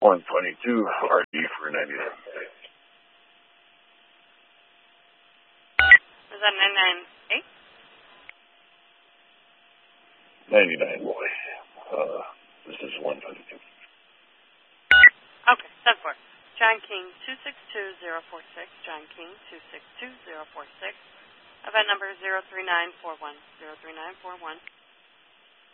122 RD for 99. Is that 998? 99, boy. This is 122. Okay, 74. John King, 262046. John King, 262046. Event number 03941. 03941.